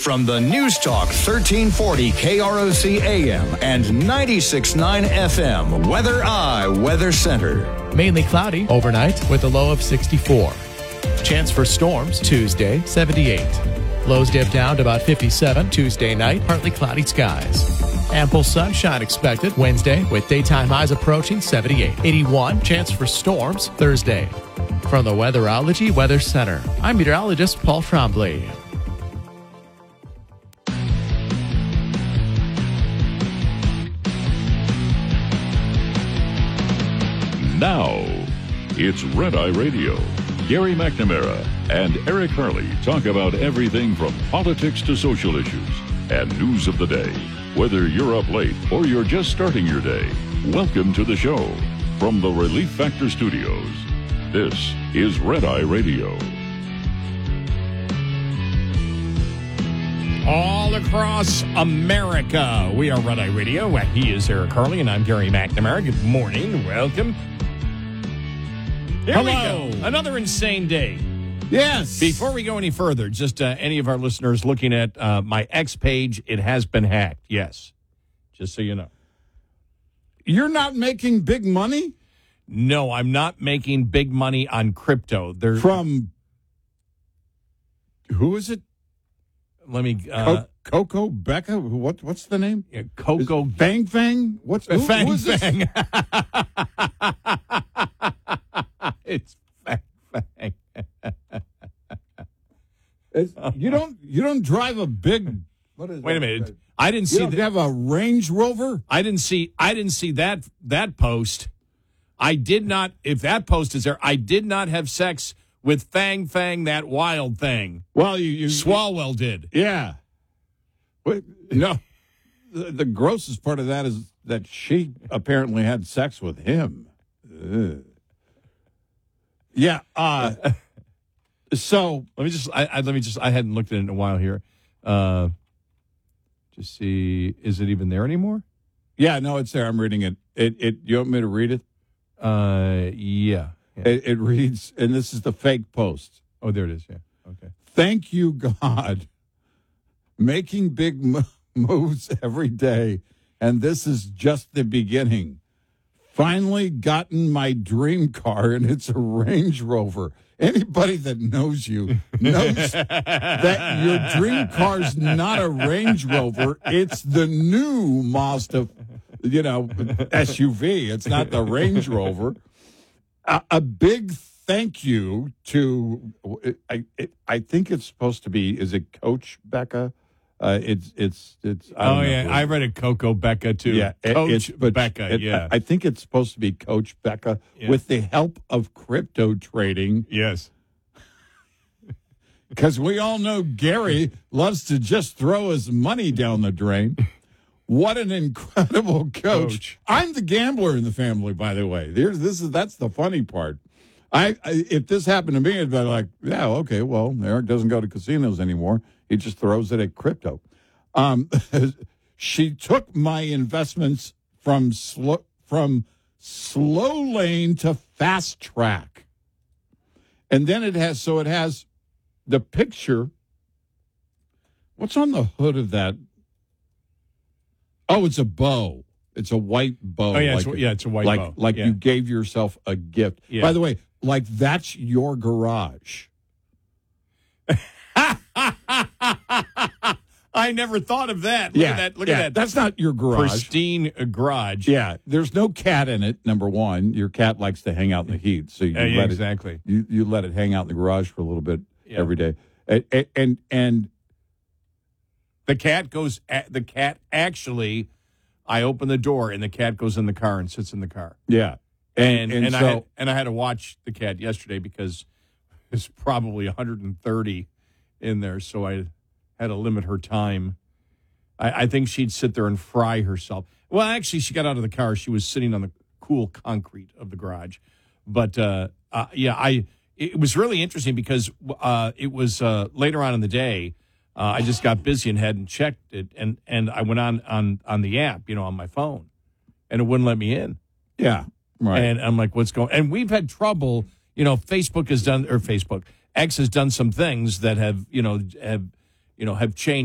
From the News Talk 1340 KROC AM and 96.9 FM, Weather Center. Mainly cloudy overnight with a low of 64. Chance for storms Tuesday, 78. Lows dip down to about 57 Tuesday night, partly cloudy skies. Ample sunshine expected Wednesday with daytime highs approaching 78. 81, chance for storms Thursday. From the Weatherology Weather Center, I'm meteorologist Paul Trombley. Now, it's Red Eye Radio. Gary McNamara and Eric Harley talk about everything from politics to social issues and news of the day. Whether you're up late or you're just starting your day, welcome to the show. From the Relief Factor Studios, this is Red Eye Radio. All across America, we are Red Eye Radio. He is Eric Harley, and I'm Gary McNamara. Good morning. Welcome. Here we go. Another insane day. Yes. Before we go any further, just any of our listeners looking at my X page, it has been hacked. Yes. Just so you know. You're not making big money? No, I'm not making big money on crypto. From who is it? Let me Coco Becca? What's the name? Yeah, Coco Fang Fang? Fang who is this? Fang. It's Fang Fang. You don't drive a big. What is? Wait a minute. I didn't You see don't have a Range Rover? I didn't see that post. I did not. If that post is there, I did not have sex with Fang Fang, that wild thing. Well, you Swalwell did. Yeah. Wait, no. The grossest part of that is that she apparently had sex with him. Ugh. Yeah. So Let me just. I hadn't looked at it in a while here. Just see. Is it even there anymore? yeah, no, it's there. I'm reading it. You want me to read it? Yeah. It reads, and this is the fake post. Oh, there it is. Yeah. Okay. Thank you, God. Making big moves every day, and this is just the beginning. Finally gotten my dream car, and it's a Range Rover. Anybody that knows you knows that your dream car's not a Range Rover. It's the new Mazda, SUV. It's not the Range Rover. A big thank you to, I think it's supposed to be, is it Coach Becca? It's. I don't know. I read it, Coco Becca too. Yeah, Coach Becca. Yeah, I think it's supposed to be Coach Becca with the help of crypto trading. Yes. Because we all know Gary loves to just throw his money down the drain. What an incredible coach. I'm the gambler in the family, by the way. That's the funny part. If this happened to me, I'd be like, yeah, okay, well, Eric doesn't go to casinos anymore. He just throws it at crypto. She took my investments from slow lane to fast track. And then it has the picture. What's on the hood of that? Oh, it's a bow. It's a white bow. Oh, yeah, it's a white bow. Like you gave yourself a gift. Yeah. By the way, like that's your garage. I never thought of that. Look at that. That's not your garage. Pristine garage. Yeah, there's no cat in it, number one. Your cat likes to hang out in the heat, so you let exactly. You let it hang out in the garage for a little bit every day. And the cat goes. The cat actually, I open the door and the cat goes in the car and sits in the car. Yeah, and I had to watch the cat yesterday because there's probably 130 in there, so I had to limit her time. I think she'd sit there and fry herself. Well, actually, she got out of the car. She was sitting on the cool concrete of the garage. But, it was really interesting because it was later on in the day. I just got busy and hadn't checked it. And I went on the app, on my phone. And it wouldn't let me in. Yeah, right. And I'm like, what's going on? And we've had trouble. X has done some things that have changed